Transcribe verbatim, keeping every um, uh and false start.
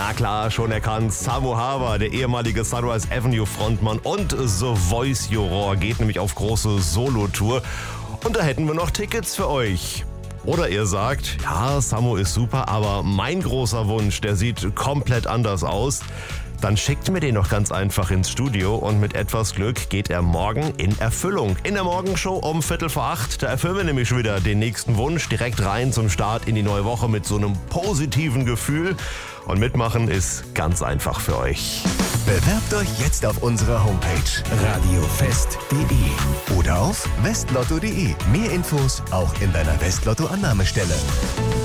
Na klar, schon erkannt. Samo Haber, der ehemalige Sunrise Avenue Frontmann und The Voice Juror, geht nämlich auf große Solo-Tour. Und da hätten wir noch Tickets für euch. Oder ihr sagt, ja, Samo ist super, aber mein großer Wunsch, der sieht komplett anders aus. Dann schickt mir den doch ganz einfach ins Studio und mit etwas Glück geht er morgen in Erfüllung. In der Morgenshow um Viertel vor acht, da erfüllen wir nämlich schon wieder den nächsten Wunsch. Direkt rein zum Start in die neue Woche mit so einem positiven Gefühl. Und mitmachen ist ganz einfach für euch. Bewerbt euch jetzt auf unserer Homepage radiofest punkt de oder auf westlotto punkt de. Mehr Infos auch in deiner Westlotto-Annahmestelle.